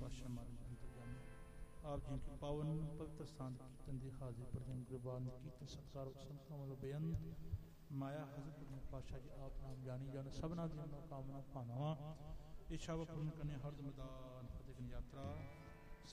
पातशाह महाराज अंतर्यामी आप जी के पावन पवित्र स्थान कीर्तन दी हाजिर पर गुरबान कीर्तन सत्कार संतां वालों बेअंत माया हजरत पातशाह जी आप नाम जानी जान सबना दी मनोकामना भावनावां इच्छावां पूर्ण करने हर मैदान फतेह यात्रा